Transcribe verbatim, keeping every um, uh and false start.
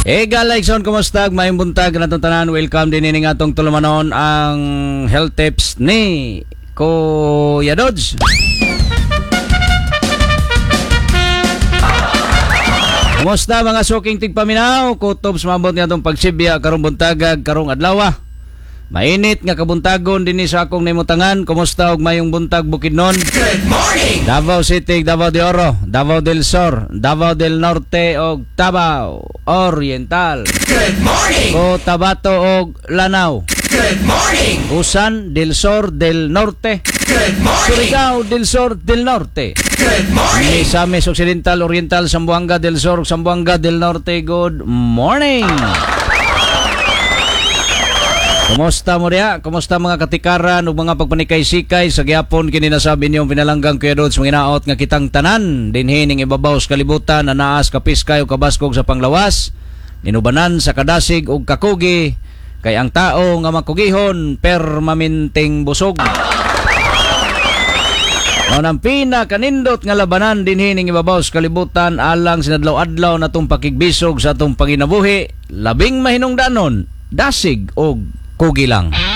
Eh, Galaikson, kumusta? Mayong buntag na itong tanan. Welcome din ini nga itong tulumanon ang health tips ni Kuya Dodge. Kumusta mga suking tigpaminaw? Kutob sumabot nga itong pagsibya karong buntagag karong adlaw. Mainit nga kabuntagon dinhi sa akong nimutangan. Kumusta og mayong buntag Bukidnon? Good morning! Davao City, Davao de Oro, Davao del Sur, Davao del Norte og Tabao Oriental. Good morning! Cotabato og Lanao. Good morning! Busan del Sur del Norte. Good morning! Surigao del Sur del Norte. Good morning! Misamis Occidental, Oriental, Zamboanga del Sur, Zamboanga del Norte. Good morning! Kumusta mo diya? Kumusta mga katikaran ug mga pagpanikay-sikay sa gyapon kini nasabi niyong pinalanggang Kuya Dodge manginaot nga kitang tanan dinhi ning ibabaw sa kalibutan na naas kapiskay ug kabaskog sa panglawas ninubanan sa kadasig ug kakugi kay ang tao nga makugihon permanenteng busog. Mao nang pinakanindot nga labanan dinhi ning ibabaw sa kalibutan alang sinadlaw-adlaw natong pakigbisog sa atong panginabuhi labing mahinungdanon dasig og kugi lang.